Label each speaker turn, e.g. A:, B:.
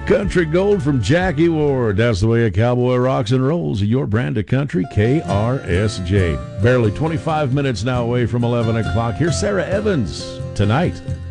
A: Country Gold from Jackie Ward. That's the way a cowboy rocks and rolls. Your brand of country, KRSJ. Barely 25 minutes now away from 11 o'clock. Here's Sarah Evans tonight.